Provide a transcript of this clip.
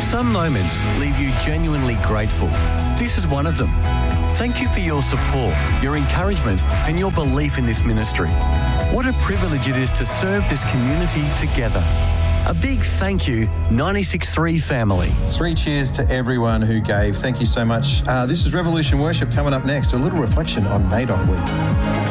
Some moments leave you genuinely grateful. This is one of them. Thank you for your support, your encouragement, and your belief in this ministry. What a privilege it is to serve this community together. A big thank you, 96.3 family. 3 cheers to everyone who gave. Thank you so much. This is Revolution Worship coming up next. A little reflection on NAIDOC Week.